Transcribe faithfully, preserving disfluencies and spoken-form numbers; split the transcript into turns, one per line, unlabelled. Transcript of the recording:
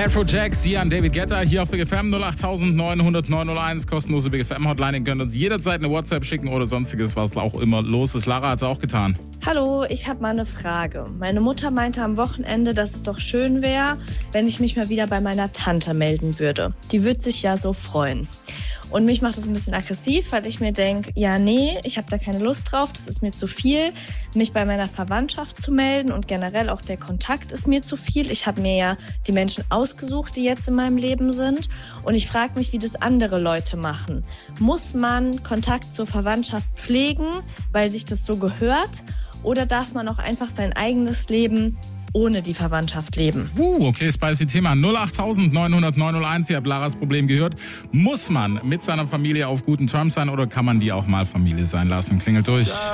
Afrojack, Sian, David Guetta hier auf Big F M null acht neun null null neun null eins, kostenlose Big F M-Hotline. Ihr könnt uns jederzeit eine WhatsApp schicken oder sonstiges, was auch immer los ist. Lara hat es auch getan.
Hallo, ich habe mal eine Frage. Meine Mutter meinte am Wochenende, dass es doch schön wäre, wenn ich mich mal wieder bei meiner Tante melden würde. Die würde sich ja so freuen. Und mich macht das ein bisschen aggressiv, weil ich mir denke, ja nee, ich habe da keine Lust drauf, das ist mir zu viel, mich bei meiner Verwandtschaft zu melden und generell auch der Kontakt ist mir zu viel. Ich habe mir ja die Menschen ausgesucht, die jetzt in meinem Leben sind und ich frage mich, wie das andere Leute machen. Muss man Kontakt zur Verwandtschaft pflegen, weil sich das so gehört, oder darf man auch einfach sein eigenes Leben ohne die Verwandtschaft leben?
Uh, okay, spicy Thema. null acht neun null null neun null eins, ihr habt Laras Problem gehört. Muss man mit seiner Familie auf guten Terms sein oder kann man die auch mal Familie sein lassen? Klingelt durch.